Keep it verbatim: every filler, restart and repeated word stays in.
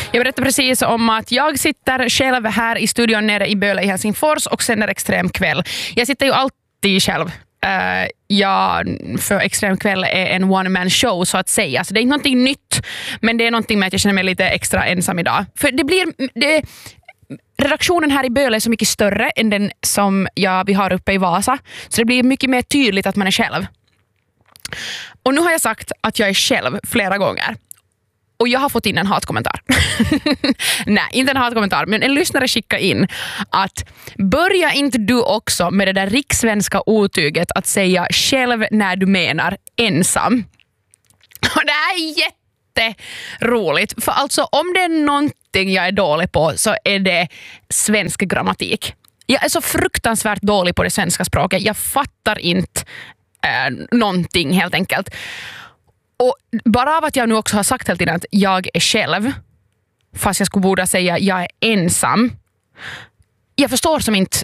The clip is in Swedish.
Jag berättade precis om att jag sitter själv här i studion nere i Böle i Helsingfors och sänder Extrem kväll. Jag sitter ju alltid själv. Uh, ja, för Extrem kväll är en one-man show så att säga. Så det är inte någonting nytt, men det är någonting med att jag känner mig lite extra ensam idag. För det blir... Det, redaktionen här i Böle är så mycket större än den som ja, vi har uppe i Vasa. Så det blir mycket mer tydligt att man är själv. Och nu har jag sagt att jag är själv flera gånger. Och jag har fått in en hatkommentar. Nej, inte en hatkommentar, men en lyssnare skickade in att börja inte du också med det där rikssvenska otyget att säga själv när du menar ensam. Och det här är jätteroligt. För alltså om det är någonting jag är dålig på så är det svensk grammatik. Jag är så fruktansvärt dålig på det svenska språket. Jag fattar inte äh, någonting helt enkelt. Och bara av att jag nu också har sagt hela tiden att jag är själv, fast jag skulle borde säga jag är ensam. Jag förstår som inte